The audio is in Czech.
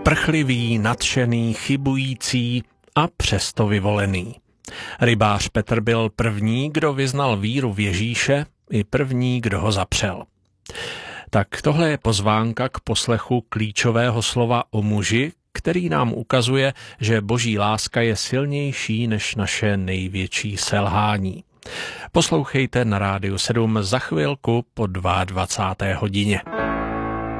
Prchlivý, nadšený, chybující a přesto vyvolený. Rybář Petr byl první, kdo vyznal víru v Ježíše, i první, kdo ho zapřel. Tak tohle je pozvánka k poslechu klíčového slova o muži, který nám ukazuje, že boží láska je silnější než naše největší selhání. Poslouchejte na Rádiu 7 za chvilku po 22. hodině.